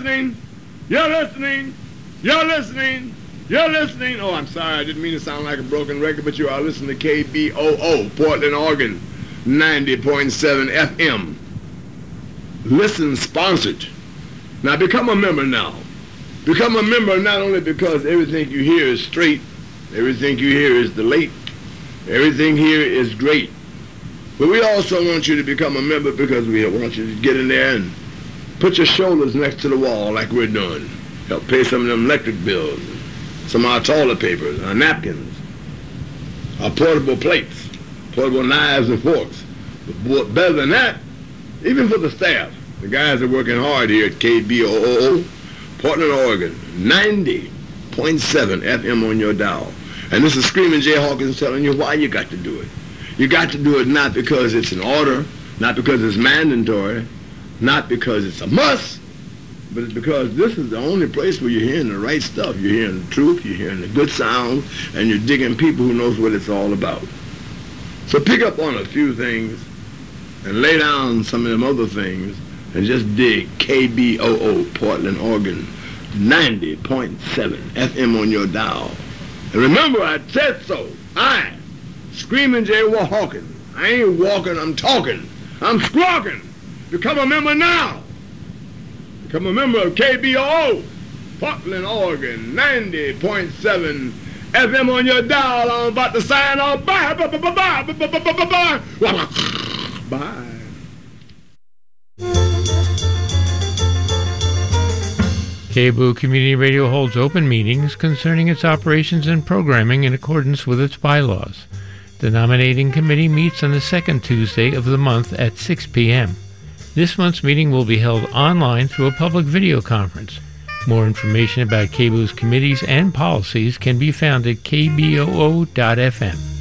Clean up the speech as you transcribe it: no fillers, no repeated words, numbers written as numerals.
listening. You're listening. You're listening. You're listening. Oh, I'm sorry. I didn't mean to sound like a broken record, but you are listening to KBOO, Portland, Oregon, 90.7 FM. Listen sponsored. Now become a member now. Become a member not only because everything you hear is straight, everything you hear is the late, everything here is great. But we also want you to become a member because we want you to get in there and put your shoulders next to the wall like we're doing. Help pay some of them electric bills, some of our toilet papers, our napkins, our portable plates, portable knives and forks. But better than that, even for the staff, the guys are working hard here at KBOO, Portland, Oregon, 90.7 FM on your dial. And this is Screaming Jay Hawkins telling you why you got to do it. You got to do it not because it's an order, not because it's mandatory, not because it's a must, but it's because this is the only place where you're hearing the right stuff. You're hearing the truth, you're hearing the good sounds, and you're digging people who knows what it's all about. So pick up on a few things and lay down some of them other things and just dig KBOO, Portland, Oregon, 90.7 FM on your dial. And remember, I said so. Screaming Jay Hawkins. I ain't walking, I'm talking. I'm squawking. Become a member now. Become a member of KBOO, Portland, Oregon, 90.7 FM on your dial. I'm about to sign off. Bye. Bye. KBOO Community Radio holds open meetings concerning its operations and programming in accordance with its bylaws. The nominating committee meets on the second Tuesday of the month at 6 p.m. This month's meeting will be held online through a public video conference. More information about KBOO's committees and policies can be found at kboo.fm.